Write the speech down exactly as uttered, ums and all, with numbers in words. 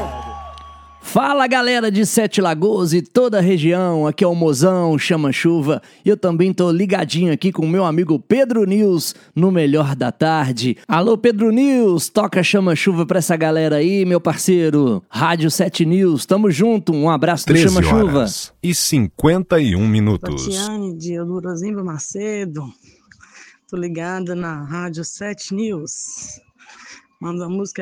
Fala galera de Sete Lagoas e toda a região, aqui é o Mozão, Chama Chuva, e eu também tô ligadinho aqui com o meu amigo Pedro News no Melhor da Tarde. Alô Pedro News, toca Chama Chuva pra essa galera aí, meu parceiro. Rádio Sete News, tamo junto, um abraço do Chama Chuva. treze horas e cinquenta e um minutos. Tatiane de Eldorozimba Macedo, tô ligada na Rádio Sete News. Manda a música